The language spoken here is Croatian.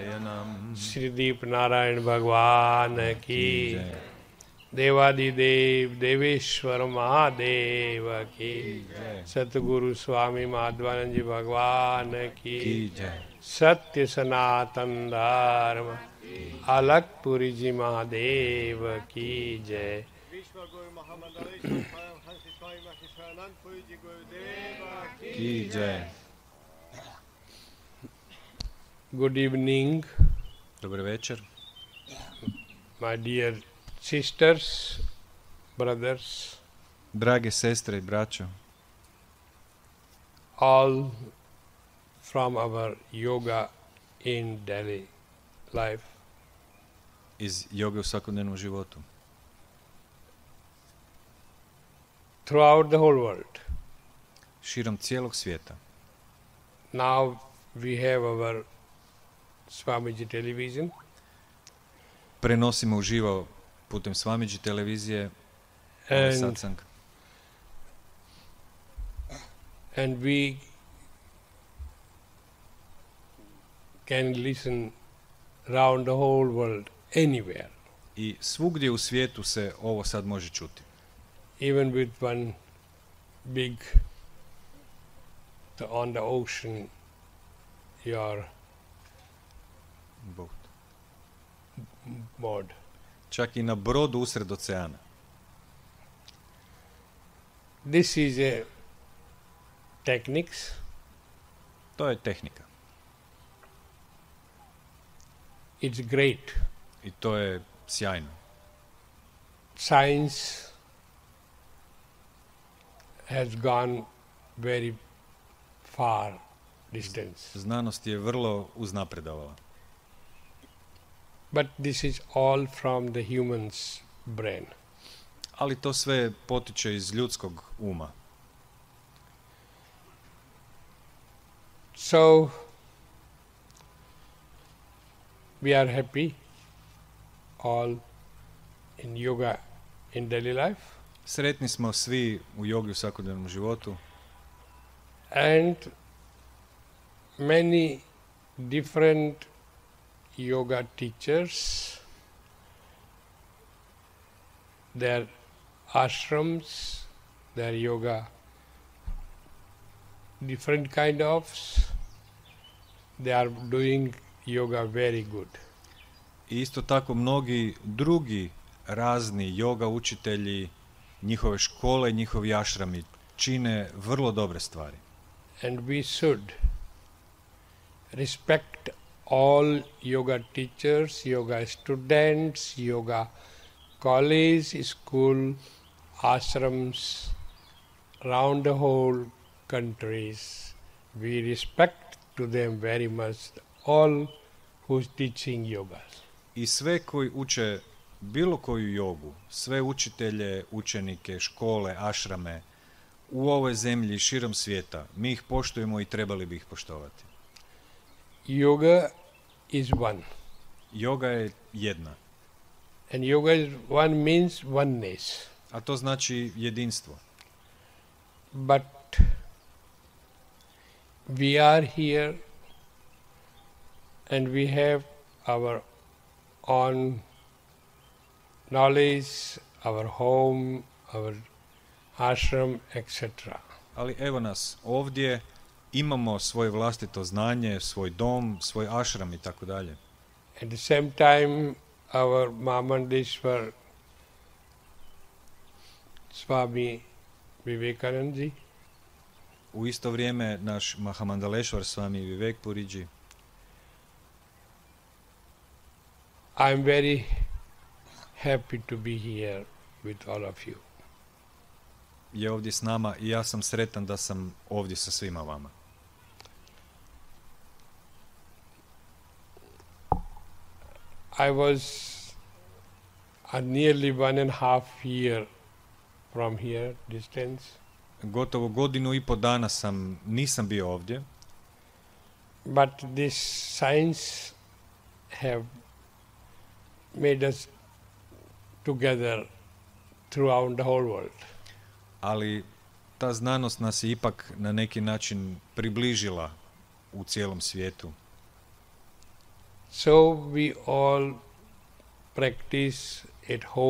श्री दीप नारायण भगवान की, देवादिदेव देवेश्वर महादेव की, सतगुरु स्वामी माधवानंद जी भगवान की, सत्य सनातन धर्म अलखपुरी जी महादेव की जय। की जय। Good evening, Dobar večer, my dear sisters, brothers, drage sestre i braćo, all from our yoga in daily life. iz joge u svakodnevnom životu. Throughout the whole world. Širom cijelog svijeta. Now we have our Swamiji television. Prenosimo uživo putem Swamiji televizije ovaj satsang. And we can listen around the whole world, anywhere. I svugdje u svijetu se ovo sad može čuti. Even with one big, on the ocean, your board. Čak i na brodu usred oceana. This is a techniques. To je tehnika. It's great. I to je sjajno. Science has gone very far distance. Znanost je vrlo uznapredovala. But this is all from the human's brain. Ali to sve potiče iz ljudskog uma. So we are happy all in yoga in daily life. Sretni smo svi u jogi u svakodnevnom životu. And many different yoga teachers, their ashrams, their yoga, different kind of, they are doing yoga very good. I isto tako mnogi drugi razni yoga učitelji, njihove škole, njihovi ašrami čine vrlo dobre stvari. And we should respect all yoga teachers, yoga students, yoga college, school, ashrams around the whole countries. We respect to them very much, all who's teaching yoga. I sve koji uče bilo koju jogu, sve učitelje, učenike, škole, ašrame u ovoj zemlji širom svijeta, mi ih poštujemo i trebali bi ih poštovati. Yoga is one. Yoga je jedna. And yoga is one means oneness. A to znači jedinstvo. But we are here and we have our own knowledge, our home, our ashram, etc. Ali evo nas ovdje, imamo svoje vlastito znanje, svoj dom, svoj ashram i tako dalje. At the same time, our Mahamandeshwar Swami Vivekananda, u isto vrijeme naš Mahamandaleshwar Swami Vivekpuriji, I am very happy to be here with all of you. je ovdje s nama i ja sam sretan da sam ovdje sa svima vama. I was nearly 1.5 years from here distance. Gotovo 1.5 dana nisam bio ovdje. But this science have made us together throughout the whole world. Ali ta znanost nas je ipak na neki način približila u cijelom svijetu. So we all practice at home.